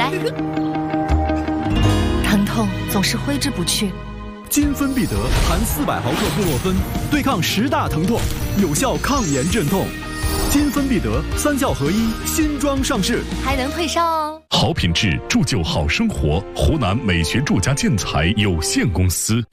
来。疼痛总是挥之不去。 金芬必得含400毫克布洛芬，对抗10大疼痛，有效抗炎镇痛。金芬必得3效合一，新装上市， 还能退烧哦。 好品质铸就好生活，湖南美学住家建材有限公司。